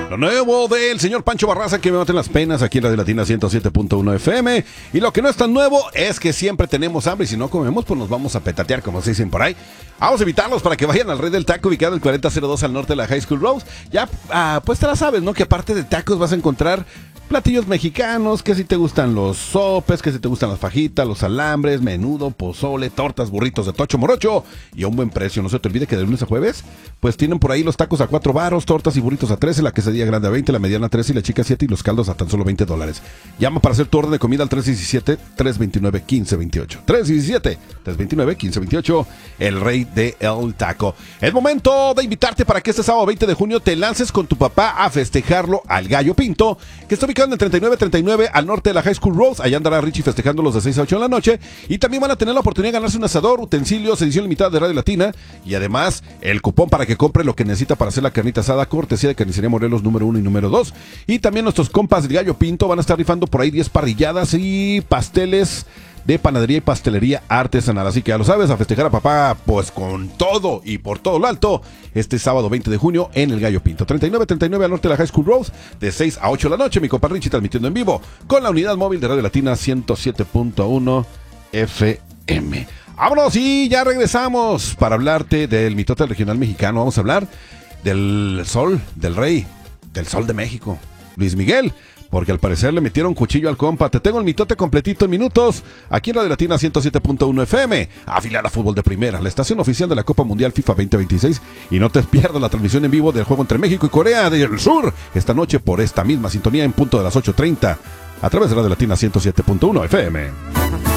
Lo nuevo del señor Pancho Barraza, que me maten las penas aquí en Radio Latina 107.1 FM. Y lo que no es tan nuevo es que siempre tenemos hambre y si no comemos, pues nos vamos a petatear, como se dicen por ahí. Vamos a invitarlos para que vayan al Rey del Taco, ubicado en el 4002 al norte de la High School Road. Ya, pues te la sabes, ¿no? Que aparte de tacos vas a encontrar platillos mexicanos, que si te gustan los sopes, que si te gustan las fajitas, los alambres, menudo, pozole, tortas, burritos de tocho morocho y a un buen precio. No se te olvide que de lunes a jueves, pues tienen por ahí los tacos a 4 varos, tortas y burritos a 13, la quesadilla grande a 20, la mediana a 13 y la chica a 7 y los caldos a tan solo $20. Llama para hacer tu orden de comida al 317-329-1528. 317-329-1528, el Rey del Taco. Es momento de invitarte para que este sábado 20 de junio te lances con tu papá a festejarlo al Gallo Pinto, que está ubicado en el 3939 al norte de la High School Road. Allá andará Richie festejándolos de 6 a 8 de la noche. Y también van a tener la oportunidad de ganarse un asador, utensilios, edición limitada de Radio Latina. Y además, el cupón para que compre lo que necesita para hacer la carnita asada, cortesía de Carnicería Morelos número 1 y número 2. Y también nuestros compas del Gallo Pinto van a estar rifando por ahí 10 parrilladas y pasteles de panadería y pastelería artesanal. Así que ya lo sabes, a festejar a papá pues con todo y por todo lo alto este sábado 20 de junio en el Gallo Pinto, 3939 al norte de la High School Road, de 6 a 8 de la noche. Mi compa Richie transmitiendo en vivo con la unidad móvil de Radio Latina 107.1 FM. Vámonos y ya regresamos para hablarte del mitote regional mexicano. Vamos a hablar del sol, del rey, del sol de México, Luis Miguel. Porque al parecer le metieron cuchillo al compa. Te tengo el mitote completito en minutos. Aquí en Radio Latina 107.1 FM. Afilar a Fútbol de Primera, la estación oficial de la Copa Mundial FIFA 2026. Y no te pierdas la transmisión en vivo del juego entre México y Corea del Sur. Esta noche por esta misma sintonía en punto de las 8:30. A través de Radio Latina 107.1 FM.